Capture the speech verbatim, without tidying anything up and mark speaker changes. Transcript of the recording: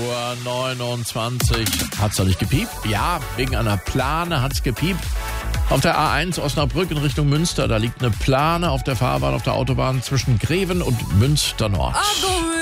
Speaker 1: Uhr neunundzwanzig. Hat's da nicht gepiept? Ja, wegen einer Plane hat's gepiept. Auf der A eins Osnabrück in Richtung Münster, da liegt eine Plane auf der Fahrbahn auf der Autobahn zwischen Greven und Münster Nord.